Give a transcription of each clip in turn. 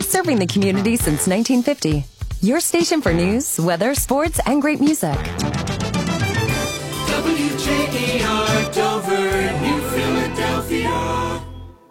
serving the community since 1950. Your station for news, weather, sports, and great music. WJAR Dover, New Philadelphia.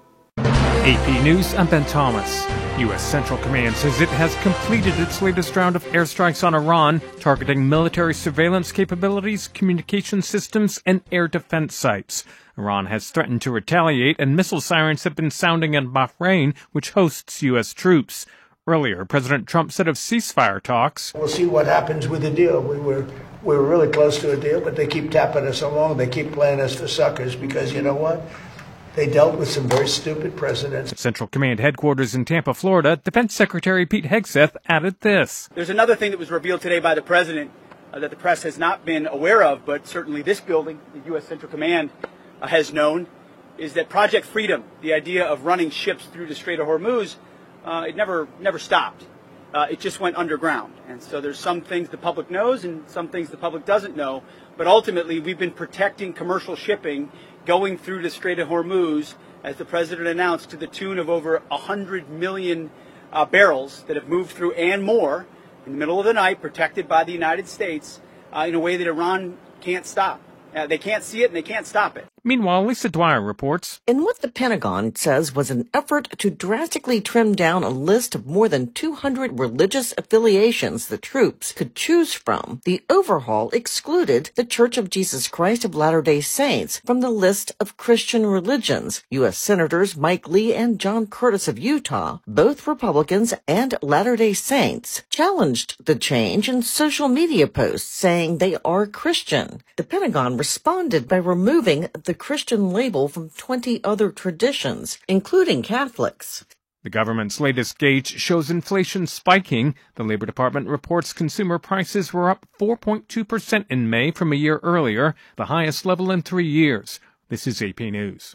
AP News, I'm Ben Thomas. U.S. Central Command says it has completed its latest round of airstrikes on Iran, targeting military surveillance capabilities, communication systems, and air defense sites. Iran has threatened to retaliate, and missile sirens have been sounding in Bahrain, which hosts U.S. troops. Earlier, President Trump said of ceasefire talks, "We'll see what happens with the deal. We were really close to a deal, but they keep tapping us along. They keep playing us for suckers because you know what? They dealt with some very stupid presidents." At Central Command headquarters in Tampa, Florida, Defense Secretary Pete Hegseth added this. There's another thing that was revealed today by the president that the press has not been aware of, but certainly this building, the U.S. Central Command, has known, is that Project Freedom, the idea of running ships through the Strait of Hormuz, it never stopped. It just went underground. And so there's some things the public knows and some things the public doesn't know. But ultimately, we've been protecting commercial shipping going through the Strait of Hormuz, as the president announced, to the tune of over 100 million barrels that have moved through and more in the middle of the night, protected by the United States in a way that Iran can't stop. They can't see it and they can't stop it. Meanwhile, Lisa Dwyer reports. In what the Pentagon says was an effort to drastically trim down a list of more than 200 religious affiliations the troops could choose from, the overhaul excluded the Church of Jesus Christ of Latter-day Saints from the list of Christian religions. U.S. Senators Mike Lee and John Curtis of Utah, both Republicans and Latter-day Saints, challenged the change in social media posts, saying they are Christian. The Pentagon responded by removing the Christian label from 20 other traditions, including Catholics. The government's latest gauge shows inflation spiking. The Labor Department reports consumer prices were up 4.2% in May from a year earlier, the highest level in 3 years. This is AP News.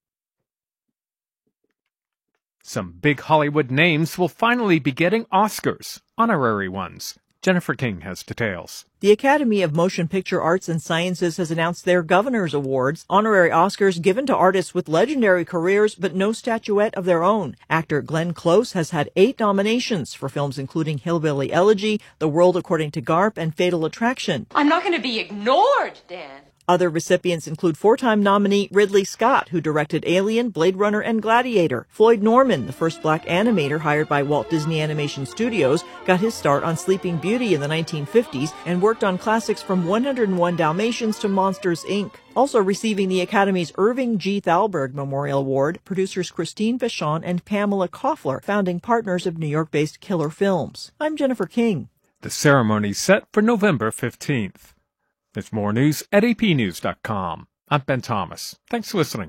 Some big Hollywood names will finally be getting Oscars, honorary ones. Jennifer King has details. The Academy of Motion Picture Arts and Sciences has announced their Governor's Awards, honorary Oscars given to artists with legendary careers but no statuette of their own. Actor Glenn Close has had 8 nominations for films including Hillbilly Elegy, The World According to Garp, and Fatal Attraction. I'm not going to be ignored, Dan. Other recipients include 4-time nominee Ridley Scott, who directed Alien, Blade Runner, and Gladiator. Floyd Norman, the first black animator hired by Walt Disney Animation Studios, got his start on Sleeping Beauty in the 1950s and worked on classics from 101 Dalmatians to Monsters, Inc. Also receiving the Academy's Irving G. Thalberg Memorial Award, producers Christine Vachon and Pamela Koffler, founding partners of New York-based Killer Films. I'm Jennifer King. The ceremony's set for November 15th. There's more news at apnews.com. I'm Ben Thomas. Thanks for listening.